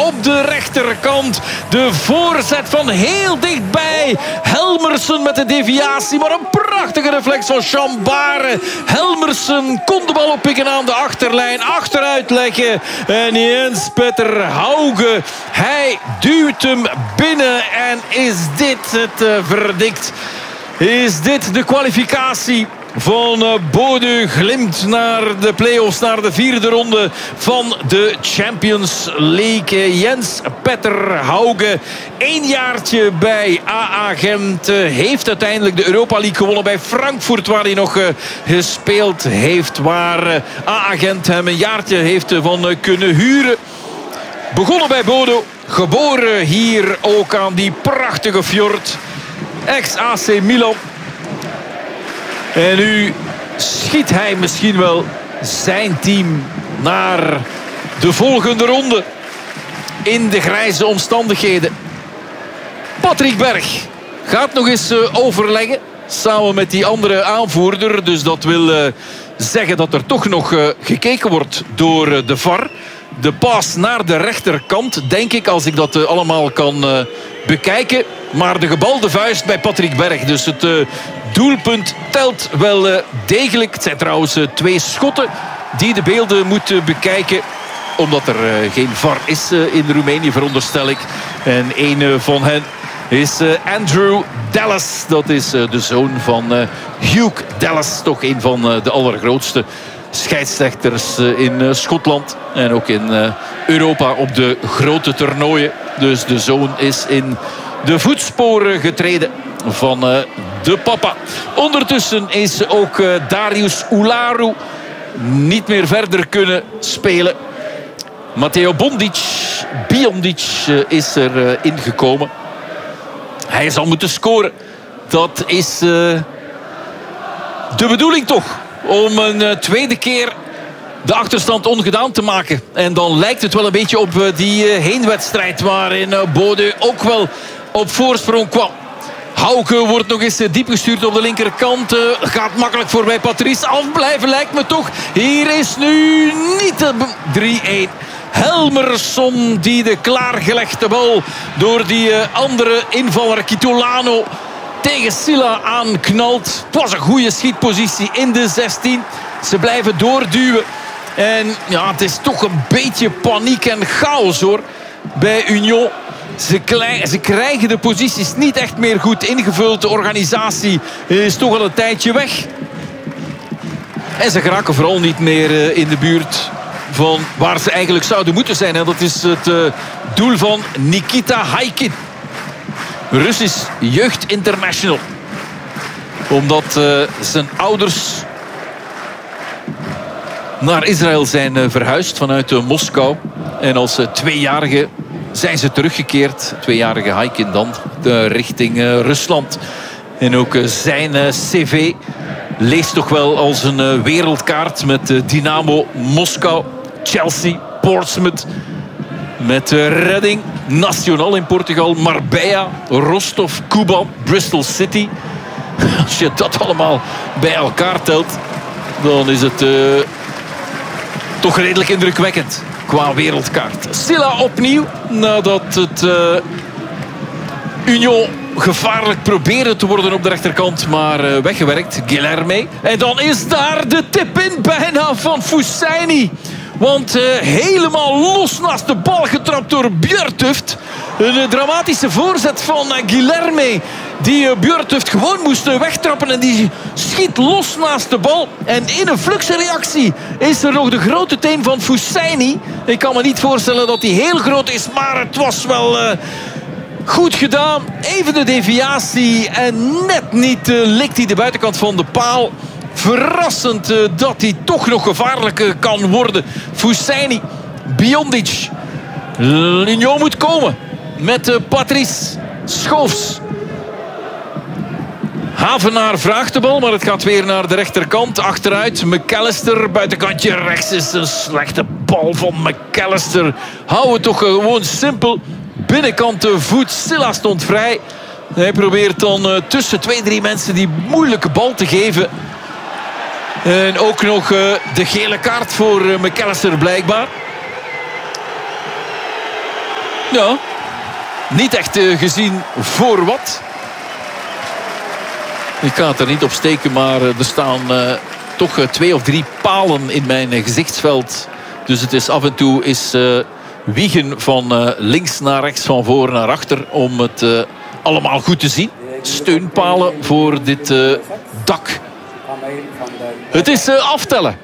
op de rechterkant. De voorzet van heel dichtbij. Helmersen met de deviatie, maar een prachtige reflex van Chambare. Helmersen kon de bal oppikken aan de achterlijn, achteruit leggen. En Jens-Petter Hauge, hij duwt hem binnen. En is dit het verdict? Is dit de kwalificatie van Bodø Glimt naar de play-offs, naar de vierde ronde van de Champions League? Jens-Petter Hauge, 1 jaartje bij AA Gent, heeft uiteindelijk de Europa League gewonnen bij Frankfurt, waar hij nog gespeeld heeft, waar AA Gent hem een jaartje heeft van kunnen huren. Begonnen bij Bodø, geboren hier ook aan die prachtige fjord. Ex-AC Milan. En nu schiet hij misschien wel zijn team naar de volgende ronde in de grijze omstandigheden. Patrick Berg gaat nog eens overleggen samen met die andere aanvoerder. Dus dat wil zeggen dat er toch nog gekeken wordt door de VAR. De paas naar de rechterkant, denk ik, als ik dat allemaal kan bekijken. Maar de gebalde vuist bij Patrick Berg. Dus het doelpunt telt wel degelijk. Het zijn trouwens 2 schotten die de beelden moeten bekijken. Omdat er geen VAR is in Roemenië, veronderstel ik. En een van hen is Andrew Dallas. Dat is de zoon van Hugh Dallas. Toch een van de allergrootste scheidsrechters in Schotland. En ook in Europa op de grote toernooien. Dus de zoon is in de voetsporen getreden van de papa. Ondertussen is ook Darius Ularu niet meer verder kunnen spelen. Matteo Biondic is er ingekomen. Hij zal moeten scoren. Dat is de bedoeling toch. Om een tweede keer de achterstand ongedaan te maken. En dan lijkt het wel een beetje op die heenwedstrijd waarin Bodø ook wel op voorsprong kwam. Hauge wordt nog eens diep gestuurd op de linkerkant. Gaat makkelijk voorbij Patrice. Afblijven lijkt me toch. Hier is nu niet de 3-1. Helmersson die de klaargelegde bal door die andere invaller Kitolano tegen Silla aanknalt. Het was een goede schietpositie in de 16. Ze blijven doorduwen. En ja, het is toch een beetje paniek en chaos hoor bij Union. Ze krijgen de posities niet echt meer goed ingevuld. De organisatie is toch al een tijdje weg. En ze geraken vooral niet meer in de buurt van waar ze eigenlijk zouden moeten zijn. En dat is het doel van Nikita Haikin. Russisch jeugdinternational. Omdat zijn ouders naar Israël zijn verhuisd vanuit Moskou. En als 2-jarige zijn ze teruggekeerd. 2-jarige Haikin dan richting Rusland. En ook zijn cv leest toch wel als een wereldkaart met Dynamo Moskou, Chelsea, Portsmouth. Met Reading, Nacional in Portugal, Marbella, Rostov, Kuban, Bristol City. Als je dat allemaal bij elkaar telt, dan is het toch redelijk indrukwekkend qua wereldkaart. Silla opnieuw, nadat het Union gevaarlijk probeerde te worden op de rechterkant, maar weggewerkt. Guilherme. En dan is daar de tip-in bijna van Fousseyni. Want helemaal los naast de bal getrapt door Bjørtuft. Een dramatische voorzet van Guilherme. Die Bjørtuft gewoon moest wegtrappen. En die schiet los naast de bal. En in een fluxreactie is er nog de grote teen van Fousseyni. Ik kan me niet voorstellen dat hij heel groot is. Maar het was wel goed gedaan. Even de deviatie. En net niet likt hij de buitenkant van de paal. Verrassend dat hij toch nog gevaarlijk kan worden. Fousseyni, Biondic. Union moet komen met Patrice Schoofs. Havenaar vraagt de bal, maar het gaat weer naar de rechterkant. Achteruit, McAllister. Buitenkantje rechts is een slechte bal van McAllister. Hou het toch gewoon simpel. Binnenkant voet, Silla stond vrij. Hij probeert dan tussen 2-3 mensen die moeilijke bal te geven. En ook nog de gele kaart voor McAllister blijkbaar. Ja, niet echt gezien voor wat. Ik ga het er niet op steken, maar er staan toch 2 of 3 palen in mijn gezichtsveld. Dus het is af en toe wiegen van links naar rechts, van voor naar achter, om het allemaal goed te zien. Steunpalen voor dit dak. Het is aftellen.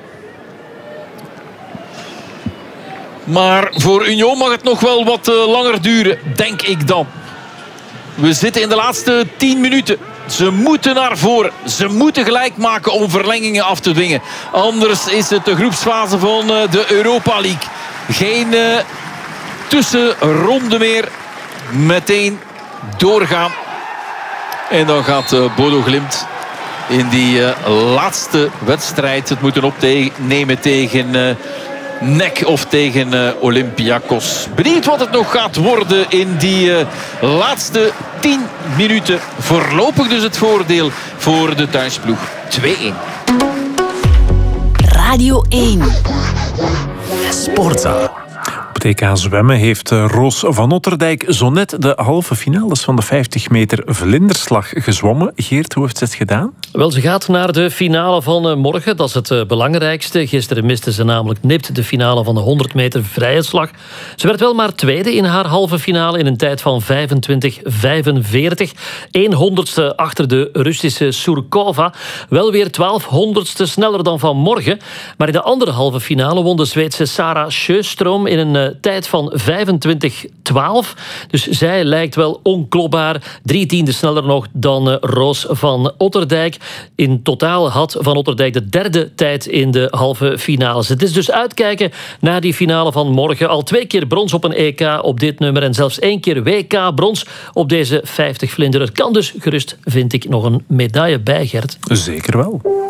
Maar voor Union mag het nog wel wat langer duren, denk ik dan. We zitten in de laatste 10 minuten. Ze moeten naar voren. Ze moeten gelijk maken om verlengingen af te dwingen. Anders is het de groepsfase van de Europa League. Geen tussenronde meer. Meteen doorgaan. En dan gaat Bodo Glimt in die laatste wedstrijd het moeten opnemen tegen NEC of tegen Olympiakos. Benieuwd wat het nog gaat worden in die laatste 10 minuten. Voorlopig dus het voordeel voor de thuisploeg. 2-1. Radio 1. Sportza. Op het EK zwemmen heeft Roos van Otterdijk zo net de halve finales van de 50 meter vlinderslag gezwommen. Geert, hoe heeft ze het gedaan? Wel, ze gaat naar de finale van morgen. Dat is het belangrijkste. Gisteren miste ze namelijk nipt de finale van de 100 meter vrije slag. Ze werd wel maar tweede in haar halve finale in een tijd van 25-45. 1/100ste achter de Russische Surkova. Wel weer 12/100ste sneller dan vanmorgen. Maar in de andere halve finale won de Zweedse Sara Sjöström in een tijd van 25-12. Dus zij lijkt wel onklopbaar. 3/10 sneller nog dan Roos van Otterdijk. In totaal had Van Otterdijk de derde tijd in de halve finales. Het is dus uitkijken naar die finale van morgen. Al 2 keer brons op een EK op dit nummer en zelfs 1 keer WK brons op deze 50 vlinder. Er kan dus gerust, vind ik, nog een medaille bij, Gert. Zeker wel.